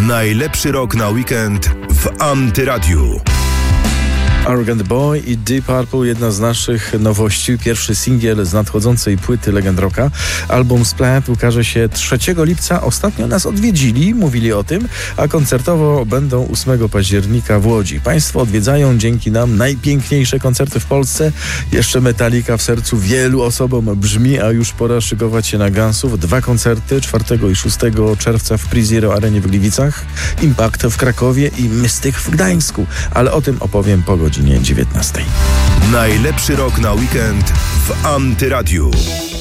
Najlepszy rok na weekend w Antyradiu. Arrogant Boy i Deep Purple, jedna z naszych nowości, pierwszy singiel z nadchodzącej płyty Legend Rocka. Album Splat ukaże się 3 lipca. Ostatnio nas odwiedzili, mówili o tym, a koncertowo będą 8 października w Łodzi. Państwo odwiedzają dzięki nam najpiękniejsze koncerty w Polsce. Jeszcze Metallica w sercu wielu osobom brzmi, a już pora szykować się na Gunsów. 2 koncerty 4 i 6 czerwca w Pre-Zero Arenie w Gliwicach, Impact w Krakowie i Mystic w Gdańsku. Ale o tym opowiem po godzinie 19. Najlepszy rok na weekend w Antyradiu.